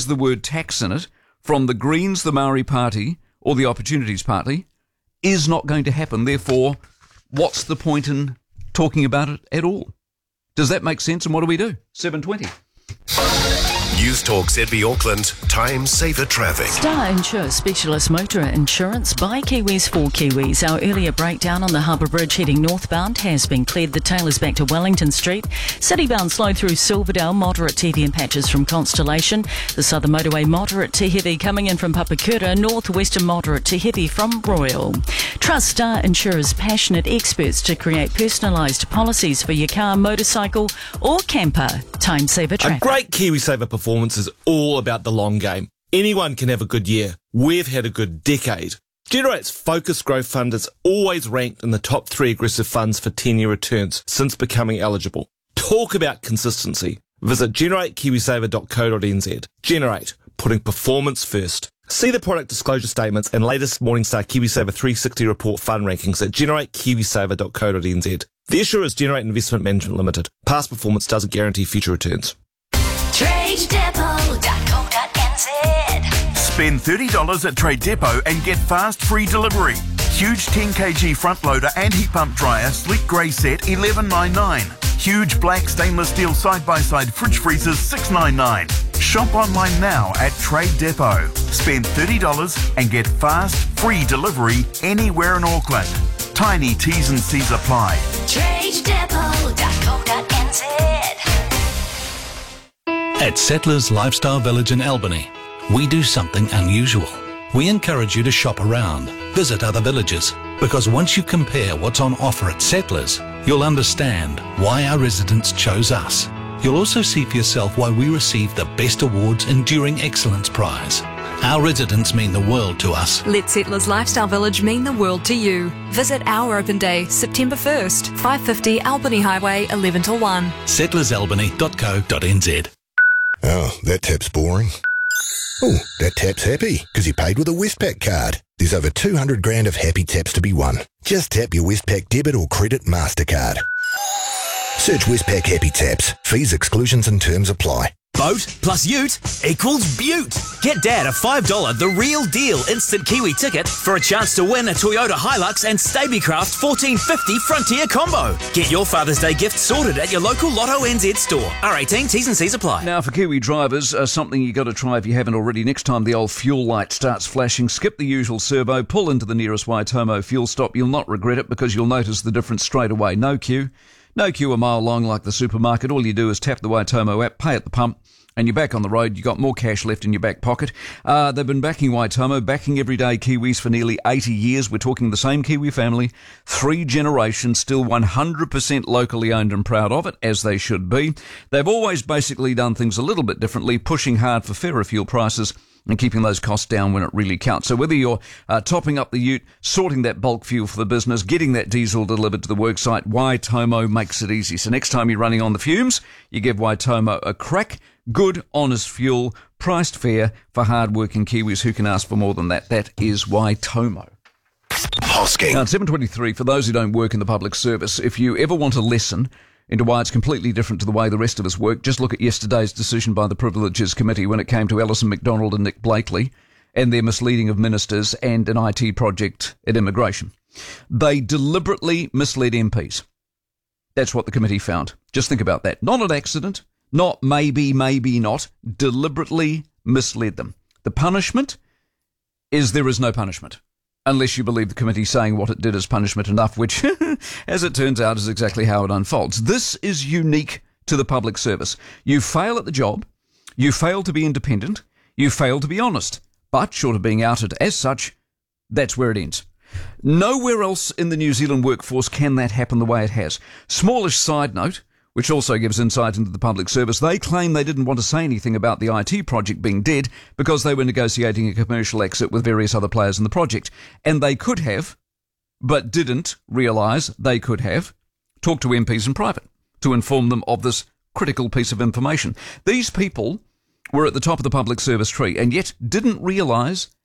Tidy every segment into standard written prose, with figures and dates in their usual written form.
has the word tax in it from the Greens, the Maori Party, or the Opportunities Party is not going to happen. Therefore, what's the point in talking about it at all? Does that make sense? And what do we do? 7:20. News Talk ZB Auckland, Time Saver Traffic. Star Insure Specialist Motor Insurance by Kiwis for Kiwis. Our earlier breakdown on the Harbour Bridge heading northbound has been cleared. The tail is back to Wellington Street. Citybound slow through Silverdale, moderate to heavy in patches from Constellation. The Southern Motorway moderate to heavy coming in from Papakura. Northwestern moderate to heavy from Royal. Trust Star Insurer's passionate experts to create personalised policies for your car, motorcycle or camper. Time Saver Traffic. A great KiwiSaver performance is all about the long game. Anyone can have a good year. We've had a good decade. Generate's Focus Growth Fund is always ranked in the top 3 aggressive funds for 10-year returns since becoming eligible. Talk about consistency. Visit generatekiwisaver.co.nz. Generate, putting performance first. See the product disclosure statements and latest Morningstar KiwiSaver 360 report fund rankings at generatekiwisaver.co.nz. The issuer is Generate Investment Management Limited. Past performance doesn't guarantee future returns. TradeDepot.co.nz. Spend $30 at Trade Depot and get fast free delivery. Huge 10kg front loader and heat pump dryer, sleek grey set, $11.99. Huge black stainless steel side-by-side fridge freezers, $6.99. Shop online now at Trade Depot. Spend $30 and get fast free delivery anywhere in Auckland. Tiny T's and C's apply. TradeDepot.co.nz. At Settlers Lifestyle Village in Albany, we do something unusual. We encourage you to shop around, visit other villages, because once you compare what's on offer at Settlers, you'll understand why our residents chose us. You'll also see for yourself why we received the Best Awards Enduring Excellence Prize. Our residents mean the world to us. Let Settlers Lifestyle Village mean the world to you. Visit our open day, September 1st, 550 Albany Highway, 11 till 1. settlersalbany.co.nz. Oh, that tap's boring. Oh, that tap's happy because he paid with a Westpac card. There's over 200 grand of happy taps to be won. Just tap your Westpac debit or credit MasterCard. Search Westpac Happy Taps. Fees, exclusions and terms apply. Boat plus ute equals beaut. Get Dad a $5 The Real Deal instant Kiwi ticket for a chance to win a Toyota Hilux and Stabicraft 1450 Frontier combo. Get your Father's Day gift sorted at your local Lotto NZ store. R18, T's and C's apply. Now for Kiwi drivers, something you got to try if you haven't already. Next time the old fuel light starts flashing, skip the usual servo, pull into the nearest Waitomo fuel stop. You'll not regret it because you'll notice the difference straight away. No queue a mile long like the supermarket. All you do is tap the Waitomo app, pay at the pump, and you're back on the road. You got more cash left in your back pocket. They've been backing Waitomo, backing everyday Kiwis for nearly 80 years. We're talking the same Kiwi family, 3 generations, still 100% locally owned and proud of it, as they should be. They've always basically done things a little bit differently, pushing hard for fairer fuel prices and keeping those costs down when it really counts. So whether you're topping up the ute, sorting that bulk fuel for the business, getting that diesel delivered to the worksite, Waitomo makes it easy. So next time you're running on the fumes, you give Waitomo a crack. Good, honest fuel, priced fair for hard-working Kiwis. Who can ask for more than that? That is Waitomo. Hosking. Now, at 7:23, for those who don't work in the public service, if you ever want a lesson into why it's completely different to the way the rest of us work, just look at yesterday's decision by the Privileges Committee when it came to Alison McDonald and Nick Blakely and their misleading of ministers and an IT project at immigration. They deliberately misled MPs. That's what the committee found. Just think about that. Not an accident, not maybe not, deliberately misled them. The punishment is there is no punishment. Unless you believe the committee saying what it did is punishment enough, which, as it turns out, is exactly how it unfolds. This is unique to the public service. You fail at the job, you fail to be independent, you fail to be honest. But, short of being outed as such, that's where it ends. Nowhere else in the New Zealand workforce can that happen the way it has. Smallish side note, which also gives insight into the public service. They claim they didn't want to say anything about the IT project being dead because they were negotiating a commercial exit with various other players in the project. And they could have, but didn't realise they could have, talked to MPs in private to inform them of this critical piece of information. These people were at the top of the public service tree and yet didn't realise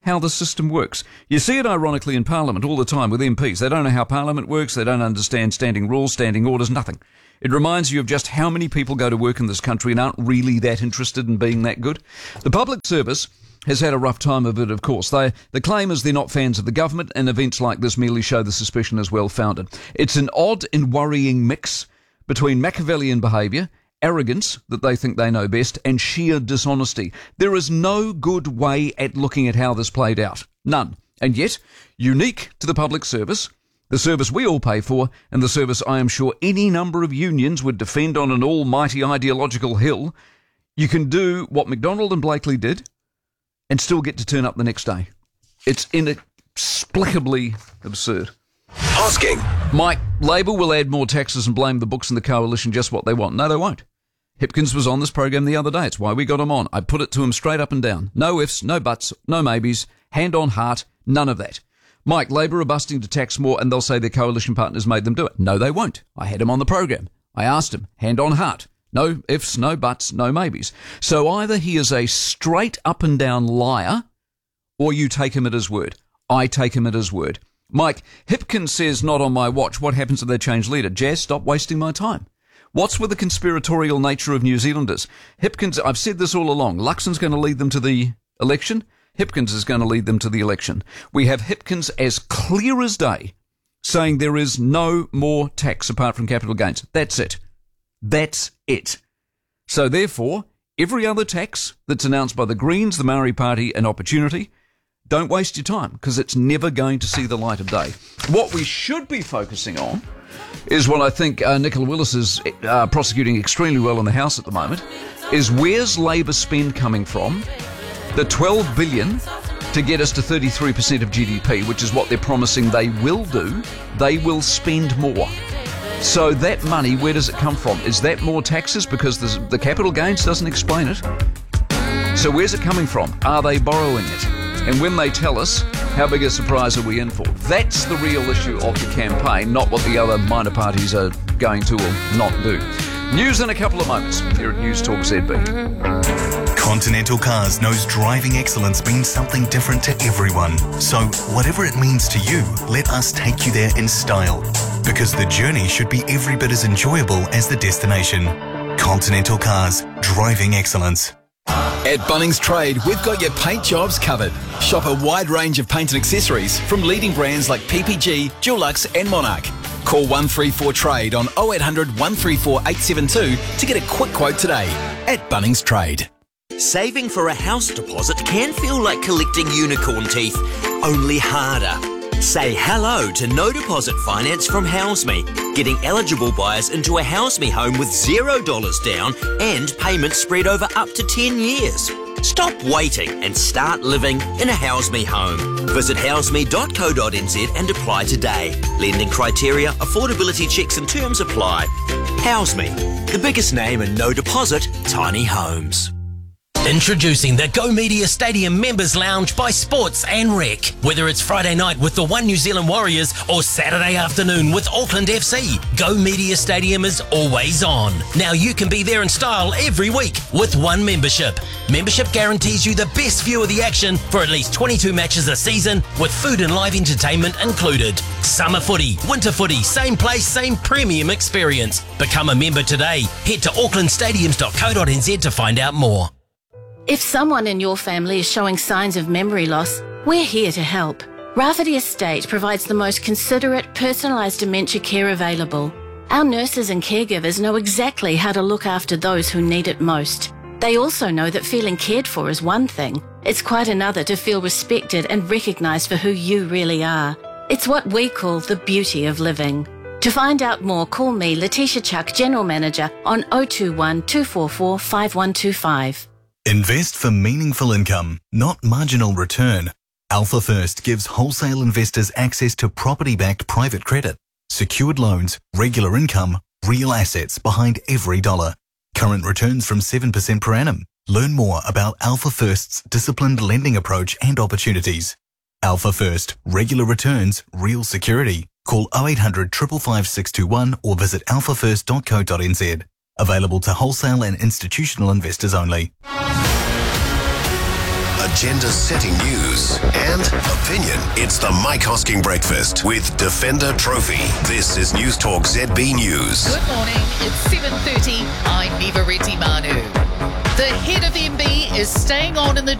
how the system works. You see it ironically in Parliament all the time with MPs. They don't know how Parliament works. They don't understand standing rules, standing orders, nothing. It reminds you of just how many people go to work in this country and aren't really that interested in being that good. The public service has had a rough time of it, of course. The claim is they're not fans of the government, and events like this merely show the suspicion is well-founded. It's an odd and worrying mix between Machiavellian behaviour, arrogance that they think they know best, and sheer dishonesty. There is no good way at looking at how this played out. None. And yet, unique to the public service, the service we all pay for, and the service I am sure any number of unions would defend on an almighty ideological hill, you can do what McDonald and Blakely did and still get to turn up the next day. It's inexplicably absurd. Hosking. Mike, Labor will add more taxes and blame the books and the coalition just what they want. No, they won't. Hipkins was on this program the other day. It's why we got him on. I put it to him straight up and down. No ifs, no buts, no maybes, hand on heart, none of that. Mike, Labor are busting to tax more and they'll say their coalition partners made them do it. No, they won't. I had him on the program. I asked him, hand on heart. No ifs, no buts, no maybes. So either he is a straight up and down liar or you take him at his word. I take him at his word. Mike, Hipkins says not on my watch. What happens if they change leader? Jazz, stop wasting my time. What's with the conspiratorial nature of New Zealanders? Hipkins, I've said this all along, Luxon's going to lead them to the election. Hipkins is going to lead them to the election. We have Hipkins as clear as day saying there is no more tax apart from capital gains. That's it. That's it. So therefore, every other tax that's announced by the Greens, the Maori Party and Opportunity, don't waste your time because it's never going to see the light of day. What we should be focusing on is what I think Nicola Willis is prosecuting extremely well in the House at the moment, is where's Labor spend coming from? The $12 billion to get us to 33% of GDP, which is what they're promising they will do. They will spend more. So that money, where does it come from? Is that more taxes? Because the capital gains doesn't explain it. So where's it coming from? Are they borrowing it? And when they tell us, how big a surprise are we in for? That's the real issue of the campaign, not what the other minor parties are going to or not do. News in a couple of moments here at News Talk ZB. Continental Cars knows driving excellence means something different to everyone. So whatever it means to you, let us take you there in style. Because the journey should be every bit as enjoyable as the destination. Continental Cars, driving excellence. At Bunnings Trade, we've got your paint jobs covered. Shop a wide range of paint and accessories from leading brands like PPG, Dulux and Monarch. Call 134 Trade on 0800 134 872 to get a quick quote today at Bunnings Trade. Saving for a house deposit can feel like collecting unicorn teeth, only harder. Say hello to no deposit finance from HouseMe, getting eligible buyers into a HouseMe home with $0 down and payments spread over up to 10 years. Stop waiting and start living in a HouseMe home. Visit houseme.co.nz and apply today. Lending criteria, affordability checks and terms apply. HouseMe, the biggest name in no deposit tiny homes. Introducing the Go Media Stadium Members Lounge by Sports and Rec. Whether it's Friday night with the One New Zealand Warriors or Saturday afternoon with Auckland FC, Go Media Stadium is always on. Now you can be there in style every week with one membership. Membership guarantees you the best view of the action for at least 22 matches a season with food and live entertainment included. Summer footy, winter footy, same place, same premium experience. Become a member today. Head to aucklandstadiums.co.nz to find out more. If someone in your family is showing signs of memory loss, we're here to help. Rafferty Estate provides the most considerate, personalised dementia care available. Our nurses and caregivers know exactly how to look after those who need it most. They also know that feeling cared for is one thing. It's quite another to feel respected and recognised for who you really are. It's what we call the beauty of living. To find out more, call me, Letitia Chuck, General Manager, on 021 244 5125. Invest for meaningful income, not marginal return. Alpha First gives wholesale investors access to property-backed private credit, secured loans, regular income, real assets behind every dollar. Current returns from 7% per annum. Learn more about Alpha First's disciplined lending approach and opportunities. Alpha First, regular returns, real security. Call 0800 555 621 or visit alphafirst.co.nz. Available to wholesale and institutional investors only. A agenda-setting news and opinion. It's the Mike Hosking Breakfast with Defender Trophy. This is News Talk ZB News. Good morning. It's 7:30. I'm Neva Reddy Manu. The head of MB is staying on in the